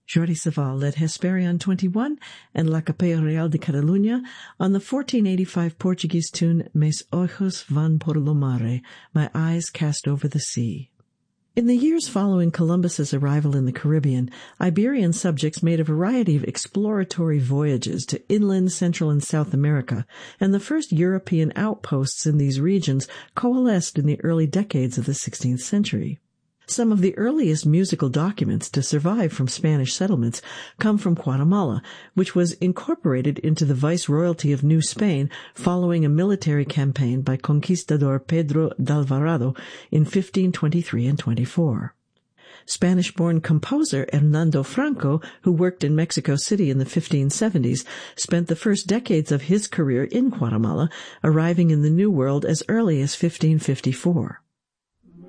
Jordi Savall led Hesperion 21 and La Capella Real de Catalunya on the 1485 Portuguese tune Meus Olhos Van por lo Mare, My Eyes Cast Over the Sea. In the years following Columbus's arrival in the Caribbean, Iberian subjects made a variety of exploratory voyages to inland Central and South America, and the first European outposts in these regions coalesced in the early decades of the 16th century. Some of the earliest musical documents to survive from Spanish settlements come from Guatemala, which was incorporated into the viceroyalty of New Spain following a military campaign by Conquistador Pedro de Alvarado in 1523 and 24. Spanish-born composer Hernando Franco, who worked in Mexico City in the 1570s, spent the first decades of his career in Guatemala, arriving in the New World as early as 1554.